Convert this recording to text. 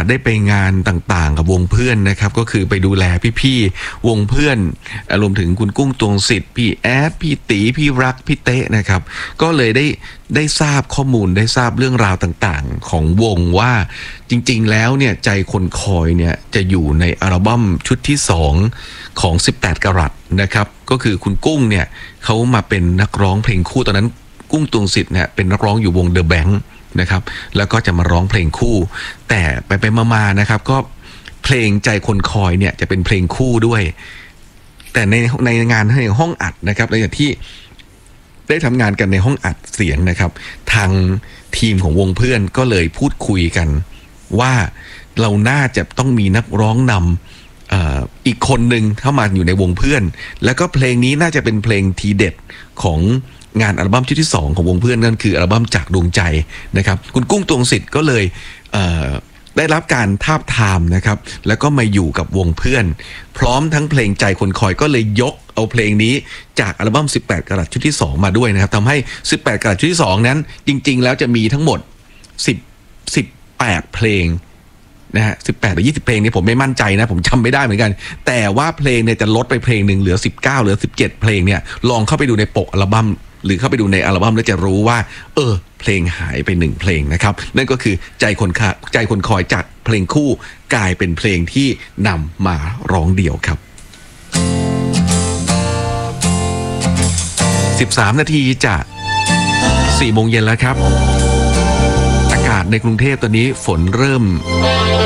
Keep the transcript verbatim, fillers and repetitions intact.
ได้ไปงานต่างๆกับวงเพื่อนนะครับก็คือไปดูแลพี่ๆวงเพื่อนรวมถึงคุณกุ้งตวงศิษย์พี่แอดพี่ตีพี่รักพี่เต๊ะนะครับก็เลยได้ได้ทราบข้อมูลได้ทราบเรื่องราวต่างๆของวงว่าจริงๆแล้วเนี่ยใจคนคอยเนี่ยจะอยู่ในอัลบั้มชุดที่สองของสิบแปดกะรัตนะครับก็คือคุณกุ้งเนี่ยเขามาเป็นนักร้องเพลงคู่ตอนนั้นกุ้งตวงศิษย์เนี่ยเป็นนักร้องอยู่วงเดอะแบงค์นะครับแล้วก็จะมาร้องเพลงคู่แต่ไปไปมาๆนะครับก็เพลงใจคนคอยเนี่ยจะเป็นเพลงคู่ด้วยแต่ในในงานในห้องอัดนะครับหลังจากที่ได้ทำงานกันในห้องอัดเสียงนะครับทางทีมของวงเพื่อนก็เลยพูดคุยกันว่าเราน่าจะต้องมีนักร้องนำ อ, อีกคนหนึ่งเข้ามาอยู่ในวงเพื่อนแล้วก็เพลงนี้น่าจะเป็นเพลงทีเด็ดของงานอัลบั้มชุดที่สองของวงเพื่อนนั่นคืออัลบั้มจากดวงใจนะครับคุณกุ้งตวงศิษย์ก็เลยเอ่อได้รับการทาบทามนะครับแล้วก็มาอยู่กับวงเพื่อนพร้อมทั้งเพลงใจคนคอยก็เลยยกเอาเพลงนี้จากอัลบั้มสิบแปดกะรัตชุดที่สองมาด้วยนะครับทำให้สิบแปดกะรัตชุดที่สองนั้นจริงๆแล้วจะมีทั้งหมดสิบ สิบแปดเพลงนะฮะสิบแปดหรือยี่สิบเพลงนี้ผมไม่มั่นใจนะผมจำไม่ได้เหมือนกันแต่ว่าเพลงเนี่ยจะลดไปเพลงหนึ่งเหลือสิบเก้าเหลือสิบเจ็ดเพลงเนี่ยลองเข้าไปดูในปกอัลบั้มหรือเข้าไปดูในอัลบั้มแล้วจะรู้ว่าเออเพลงหายไปหนึ่งเพลงนะครับนั่นก็คือใจคนคใจคนคอยจากเพลงคู่กลายเป็นเพลงที่นำมาร้องเดี่ยวครับสิบสามนาทีจะสี่โมงเย็นแล้วครับอากาศในกรุงเทพตอนนี้ฝนเริ่ม